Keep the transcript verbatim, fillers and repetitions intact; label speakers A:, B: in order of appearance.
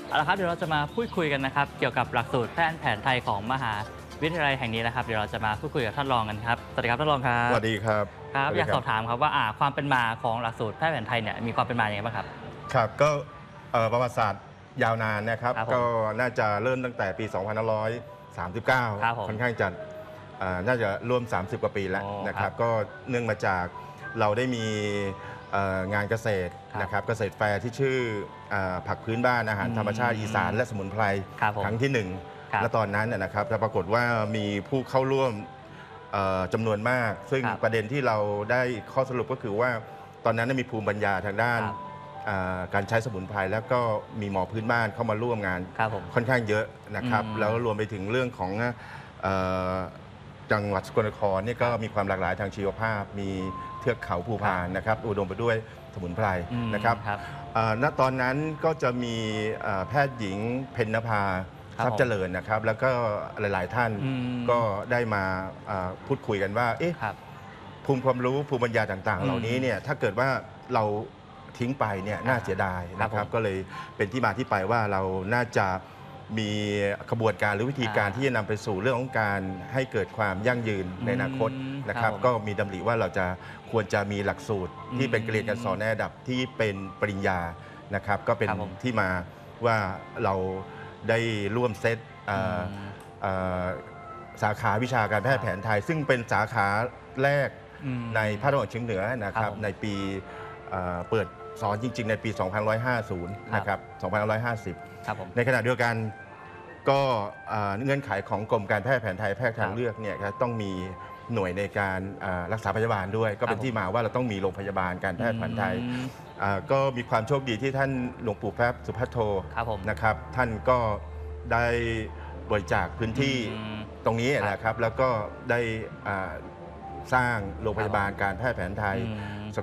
A: เอาละครับเดี๋ยวเราจะมาพูดคุยกันนะครับเกี่ยวกับหลักสูตรแพทย์แผนไทยของมหาวิทยาลัยแห่งนี้นะครับเดี๋ยวเราจะมาพูดคุยกับท่านรองกันครับสวัสดีครับท่านรองครับ
B: สวัสดีครับ
A: ครับอยาก
B: สวัสดีครั
A: สอบถามครับว่าอ่าความเป็นมาของหลักสูตรแพทย์แผนไทยเนี่ยมีความเป็นมาอย่างไรบ้างครับ
B: ครับก็เอ่อประวัติศาสตร์ยาวนานนะครับ
A: ครับผม
B: ก็น่าจะเริ่มตั้งแต่ปี สองพันห้าร้อยสามสิบเก้า
A: ครับผม
B: ค่อนข้างจะเอ่อน่าจะร่วม สามสิบ กว่าปีแล้ว
A: โอ้
B: นะค
A: ครั
B: รับบ ก็เนื่องมาจากเราได้มีเอ่องานเกษตร
A: ครับ
B: นะครับเกษตรแฟร์ที่ชื่อเอ่อผักพื้นบ้านอาหาร
A: อืม
B: ธรรมชาติอีสานและสมุนไพร
A: ครับผม
B: ครั้งที่หนึ่ง
A: ครับ
B: และตอนนั้นนะนะครับแต่ปรากฏว่ามีผู้เข้าร่วมเอ่อจำนวนมาก ซึ่ง
A: ครับ
B: ประเด็นที่เราได้ข้อสรุปก็คือว่าตอนนั้นนะมีภูมิปัญญาทางด้าน
A: ครับ
B: อ่าการใช้สมุนไพรแล้วก็มีหมอพื้นบ้านเข้ามาร่วมงาน
A: ครับผม
B: ค่อนข้างเยอะนะครับ
A: อืม
B: แล้วรวมไปถึงเรื่องของเอ่อจังหวัดสกลนครเนี่ยก็มีความหลากหลายทางชีวภาพ มีเทือกเขาภูพานนะครับอุดมไปด้วยสมุนไพร
A: อืม
B: นะครับ
A: ครับ
B: อ่าณตอนนั้นก็จะมีอ่าแพทย์หญิงเพ็ญนภา
A: ครับ
B: ทรัพย์เจริญนะครับ แล้วก็หลาย ๆ ท่าน
A: อืม
B: ก็ได้มาอ่าพูดคุยกันว่าเอ๊ะ
A: ครับ
B: ภูมิความรู้ภูมิปัญญาต่าง
A: อื
B: ๆ
A: ม
B: เหล่านี้เนี่ยถ้าเกิดว่าเราทิ้งไปเนี่ยน่าเสียดายนะค
A: ครั
B: รั
A: บบ ผม
B: ก็เลยเป็นที่มาที่ไปว่าเราน่าจะมีขบวนการหรือวิธีการ
A: อ่า
B: ที่จะนำไปสู่เรื่องของการให้เกิดความยั่งยืนในอนาคต
A: อืม
B: นะครับ
A: ครับผม
B: ก็มีดำริว่าเราจะควรจะมีหลักสูตรที่เป็นการเรียนการสอนในระดับที่เป็นปริญญานะครับ ก็เป็น
A: ครับผม
B: ที่มาว่าเราได้ร่วมเซตเอ่อ
A: อืม
B: เอ่อสาขาวิชาการแพทย์แผนไทย ซึ่งเป็นสาขาแรก
A: อืม
B: ในภาคตะวันออกเฉียงเหนือนะค
A: ครั
B: รั
A: บบ ผม
B: ในปีเอ่อเปิดสอนจริง ๆ ในปี สองพันห้าร้อยห้าสิบ นะครับ สองพันห้าร้อยห้าสิบ
A: ครับผม
B: ในขณะเดียวกันก็เอ่อเงื่อนไขของกรมการแพทย์แผนไทยแพทย์ทางเลือกเนี่ยก็ต้องมีหน่วยในการอ่ารักษาพยาบาลด้วย ก็เป็
A: ครั
B: น
A: บผม
B: ที่มาว่าเราต้องมีโรงพยาบาลการแพทย์แผนไทย
A: อืม
B: อ่าก็มีความโชคดีที่ท่านหลวงปู่แป๊บสุภัทโท
A: ครับผม
B: นะครับ ท่านก็ได้บริจาคพื้นที่
A: อืม
B: ตรงนี้นะครับ แล้วก็ได้อ่าสร้างโรงพยาบาลการแพทย์แผนไทย
A: อืม